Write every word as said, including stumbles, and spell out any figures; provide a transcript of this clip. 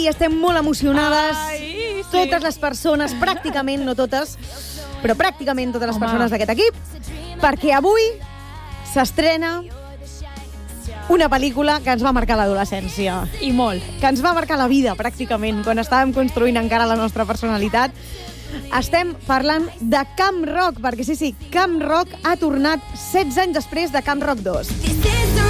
I estem molt emocionades, Ai, sí. totes les persones, pràcticament, no totes, però pràcticament totes les Home. persones d'aquest equip, perquè avui s'estrena una pel·lícula que ens va marcar l'adolescència, I molt. que ens va marcar la vida, pràcticament, quan estàvem construint encara la nostra personalitat. Estem parlant de Camp Rock, perquè sí, sí, Camp Rock ha tornat setze anys després de Camp Rock dos. This is the